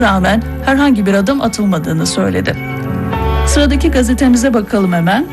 rağmen herhangi bir adım atılmadığını söyledi. Sıradaki gazetemize bakalım hemen.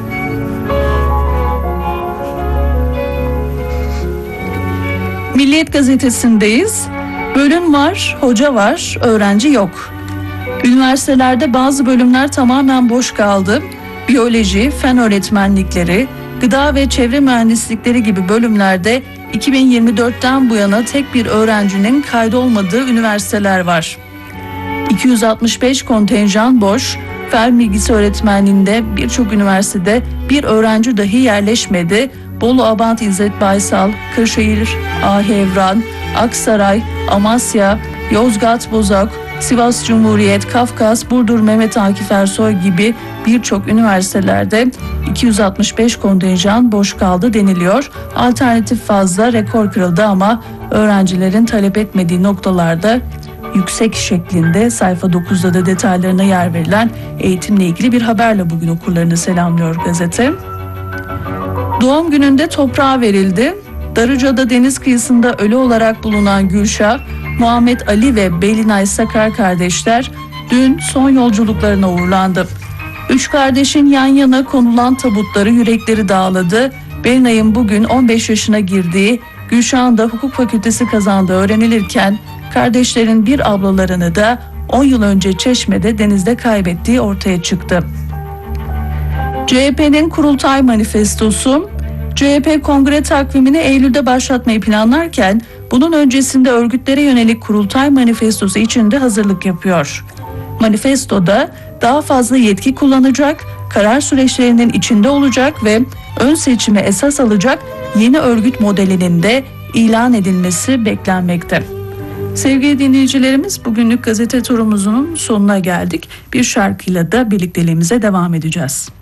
Milliyet gazetesindeyiz. Bölüm var, hoca var, öğrenci yok. Üniversitelerde bazı bölümler tamamen boş kaldı. Biyoloji, fen öğretmenlikleri, gıda ve çevre mühendislikleri gibi bölümlerde 2024'ten bu yana tek bir öğrencinin kaydolmadığı üniversiteler var. 265 kontenjan boş, fen bilgisi öğretmenliğinde birçok üniversitede bir öğrenci dahi yerleşmedi. Bolu Abant İzzet Baysal, Kırşehir Ahevran, Aksaray, Amasya, Yozgat Bozok, Sivas Cumhuriyet, Kafkas, Burdur Mehmet Akif Ersoy gibi birçok üniversitelerde 265 kontenjan boş kaldı deniliyor. Alternatif fazla, rekor kırıldı ama öğrencilerin talep etmediği noktalarda yüksek şeklinde sayfa 9'da da detaylarına yer verilen eğitimle ilgili bir haberle bugün okurlarını selamlıyor gazete. Doğum gününde toprağa verildi. Darıca'da deniz kıyısında ölü olarak bulunan Gülşah, Muhammed Ali ve Belinay Sakar kardeşler dün son yolculuklarına uğurlandı. Üç kardeşin yan yana konulan tabutları yürekleri dağladı. Belinay'ın bugün 15 yaşına girdiği, Gülşah'ın da hukuk fakültesi kazandığı öğrenilirken kardeşlerin bir ablalarını da 10 yıl önce Çeşme'de denizde kaybettiği ortaya çıktı. CHP'nin kurultay manifestosu. CHP kongre takvimini Eylül'de başlatmayı planlarken bunun öncesinde örgütlere yönelik kurultay manifestosu için de hazırlık yapıyor. Manifestoda daha fazla yetki kullanacak, karar süreçlerinin içinde olacak ve ön seçime esas alacak yeni örgüt modelinin de ilan edilmesi beklenmekte. Sevgili dinleyicilerimiz, bugünlük gazete turumuzun sonuna geldik. Bir şarkıyla da birlikteliğimize devam edeceğiz.